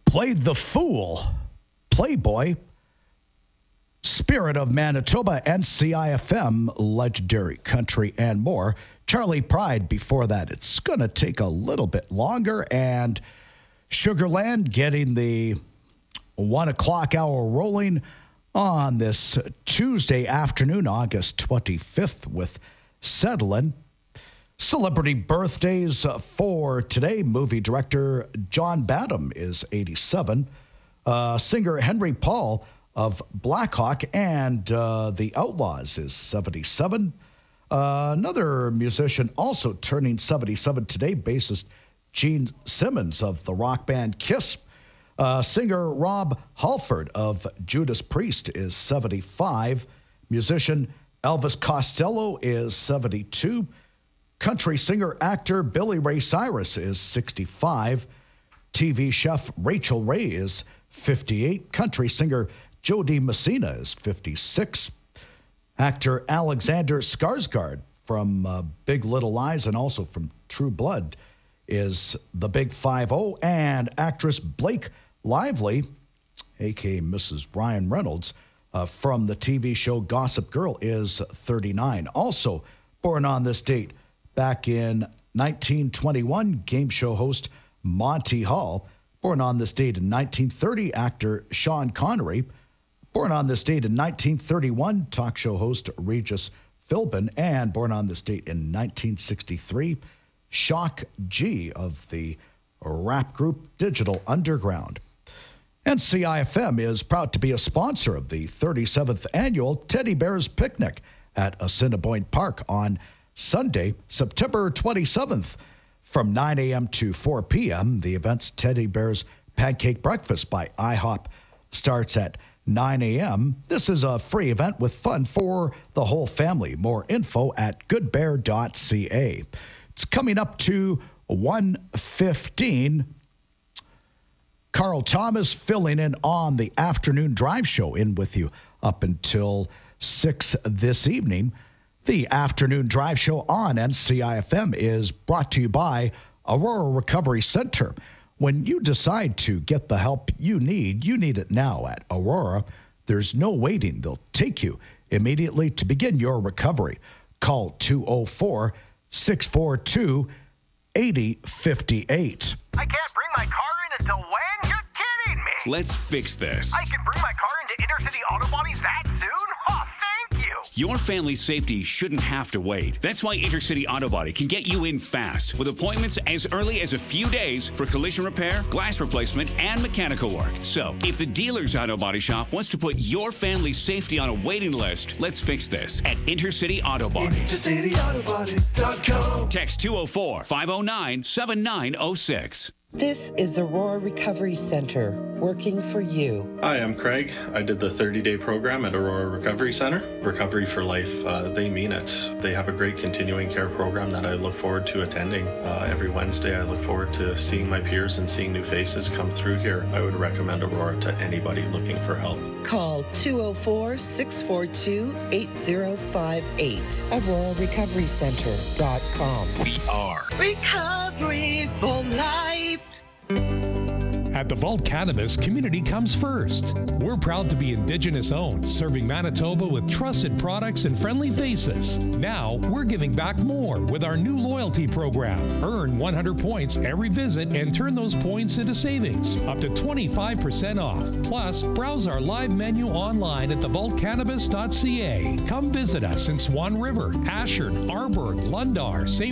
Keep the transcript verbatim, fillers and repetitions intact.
Played the Fool, Playboy, Spirit of Manitoba, N C I F M, Legendary Country, and more. Charlie Pride before that. It's going to take a little bit longer, and Sugarland getting the one o'clock hour rolling on this Tuesday afternoon, August twenty-fifth, with Settlin'. Celebrity birthdays for today. Movie director John Badham is eighty-seven. Uh, singer Henry Paul of Blackhawk and uh, the Outlaws is seventy-seven. Uh, another musician also turning seventy-seven today, bassist Gene Simmons of the rock band Kiss. Uh, singer Rob Halford of Judas Priest is seventy-five. Musician Elvis Costello is seventy-two. Country singer-actor Billy Ray Cyrus is sixty-five. T V chef Rachel Ray is fifty-eight. Country singer Jody Messina is fifty-six. Actor Alexander Skarsgård from uh, Big Little Lies and also from True Blood is the Big five oh. And actress Blake Lively, a k a. Missus Ryan Reynolds, uh, from the T V show Gossip Girl, is thirty-nine. Also born on this date, back in nineteen twenty-one, game show host Monty Hall. Born on this date in nineteen thirty, actor Sean Connery. Born on this date in nineteen thirty-one, talk show host Regis Philbin. And born on this date in nineteen sixty-three, Shock G of the rap group Digital Underground. N C I F M is proud to be a sponsor of the thirty-seventh Annual Teddy Bears Picnic at Assiniboine Park on Sunday, September twenty-seventh, from nine a.m. to four p.m. The event's Teddy Bears Pancake Breakfast by IHOP starts at nine a.m. This is a free event with fun for the whole family. More info at good bear dot c a. It's coming up to one fifteen. Carl Thomas filling in on the afternoon drive show, in with you up until six this evening. The afternoon drive show on N C I F M is brought to you by Aurora Recovery Center. When you decide to get the help you need, you need it now at Aurora. There's no waiting. They'll take you immediately to begin your recovery. Call two oh four, six four two, eight oh five eight. I can't bring my car in until when? You're kidding me. Let's fix this. I can bring my car into Intercity Auto Bodies that soon? Oh, thank you. Your family's safety shouldn't have to wait. That's why Intercity Auto Body can get you in fast with appointments as early as a few days for collision repair, glass replacement, and mechanical work. So, if the dealer's auto body shop wants to put your family's safety on a waiting list, let's fix this at Intercity Auto Body. Intercity Auto Body dot com. Text two oh four, five oh nine, seven nine oh six. This is the Aurora Recovery Center, working for you. Hi, I'm Craig. I did the thirty-day program at Aurora Recovery Center. Recovery for Life, uh, they mean it. They have a great continuing care program that I look forward to attending. Uh, every Wednesday, I look forward to seeing my peers and seeing new faces come through here. I would recommend Aurora to anybody looking for help. Call two oh four, six four two, eight oh five eight. Aurora Recovery Center dot com. We are Recovery for Life. At the Vault Cannabis, community comes first. We're proud to be Indigenous owned, serving Manitoba with trusted products and friendly faces. Now, we're giving back more with our new loyalty program. Earn one hundred points every visit and turn those points into savings, up to twenty-five percent off. Plus, browse our live menu online at the vault cannabis dot c a. Come visit us in Swan River, Ashern, Arborg, Lundar, Saint